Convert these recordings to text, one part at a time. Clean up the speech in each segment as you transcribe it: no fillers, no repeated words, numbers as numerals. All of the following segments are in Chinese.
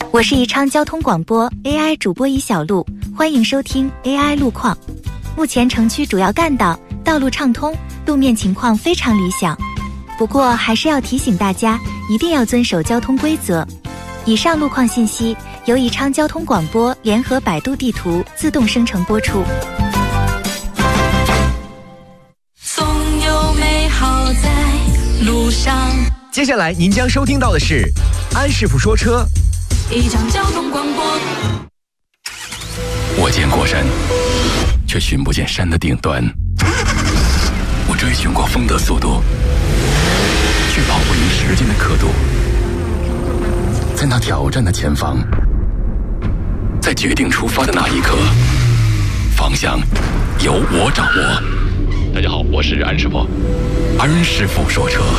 我是宜昌交通广播 AI 主播宜小璐，欢迎收听 AI 路况。目前城区主要干道道路畅通，路面情况非常理想。不过还是要提醒大家，一定要遵守交通规则。以上路况信息由宜昌交通广播联合百度地图自动生成播出。 总有美好在路上。 接下来您将收听到的是安师傅说车。 宜昌交通广播。 我见过山，却寻不见山的顶端。我追寻过风的速度，却跑不赢时间的刻度。在那挑战的前方，在决定出发的那一刻，方向由我掌握。大家好，我是安师傅，安师傅说车。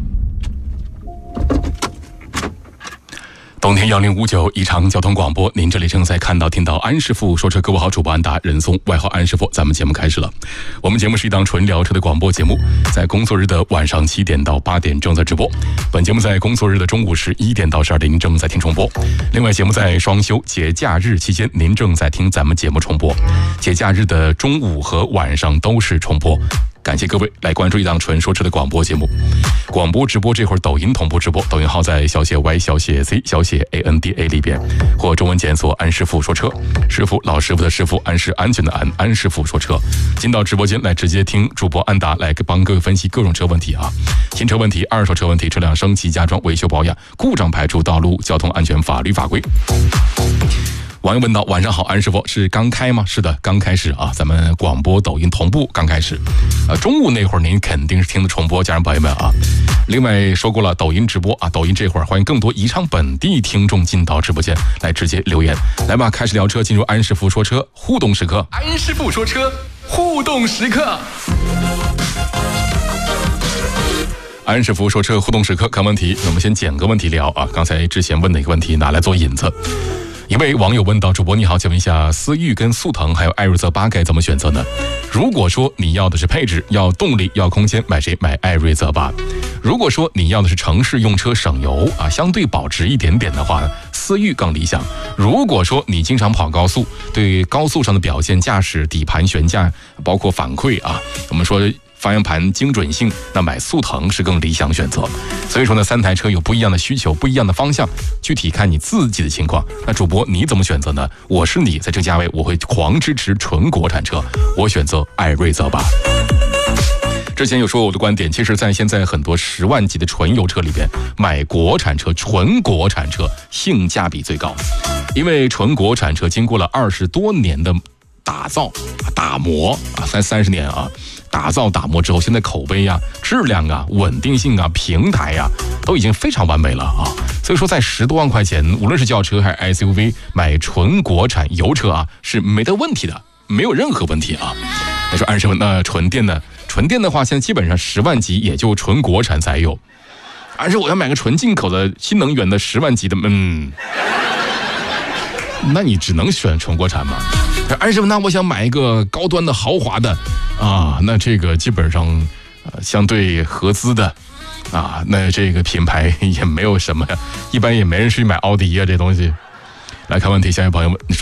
冬天1059宜昌交通广播，您这里正在看到听到安师傅说车。各位好，主播安达任松，外号安师傅。咱们节目开始了。我们节目是一档纯聊车的广播节目，在工作日的晚上7点到8点正在直播。本节目在工作日的中午11点到12点您正在听重播。另外，节目在双休节假日期间您正在听咱们节目重播，节假日的中午和晚上都是重播。感谢各位来关注一档纯说车的广播节目。广播直播这会儿抖音同步直播，抖音号在小写 Y 小写 Z 小写 ANDA 里边，或中文检索安师傅说车，师傅老师傅的师傅，安是安全的安，安师傅说车。进到直播间来直接听主播安达来帮各位分析各种车问题啊，新车问题、二手车问题、车辆升级加装、维修保养、故障排除、道路交通安全、法律法规。网友问道：晚上好，安师傅是刚开吗？是的，刚开始啊，咱们广播抖音同步刚开始。中午那会儿您肯定是听的重播，家人朋友们啊。另外说过了，抖音直播啊，抖音这会儿欢迎更多宜昌本地听众进到直播间来直接留言。来吧，开始聊车，进入安师傅说车互动时刻。安师傅说车互动时刻。安师傅说车互动时刻，看问题，我们先捡个问题聊啊。刚才之前问的一个问题拿来做引子。一位网友问到：主播你好，请问一下，思域跟速腾还有艾瑞泽8该怎么选择呢？如果说你要的是配置、要动力、要空间，买谁？买艾瑞泽8。如果说你要的是城市用车省油啊，相对保值一点点的话，思域更理想。如果说你经常跑高速，对高速上的表现、驾驶、底盘悬架，包括反馈啊，我们说方向盘精准性，那买速腾是更理想选择。所以说呢，3台车有不一样的需求，不一样的方向，具体看你自己的情况。那主播你怎么选择呢？我是你，在这个价位我会狂支持纯国产车，我选择艾瑞泽8。之前有说我的观点，其实在现在很多10万级的纯油车里边，买国产车、纯国产车性价比最高，因为纯国产车经过了20多年的打造、打磨啊，30年啊，打造打磨之后，现在口碑啊、质量啊、稳定性啊、平台啊，都已经非常完美了啊。所以说，在10多万块钱，无论是轿车还是 SUV， 买纯国产油车啊，是没得问题的，没有任何问题啊。那说安师傅，那纯电呢？纯电的话，现在基本上10万级也就纯国产才有。而且我要买个纯进口的新能源的10万级的，那你只能选纯国产嘛。安师傅，那我想买一个高端的豪华的啊，那这个基本上相对合资的啊，那这个品牌也没有什么，一般也没人去买奥迪啊这东西。来看问题，下一位朋友们。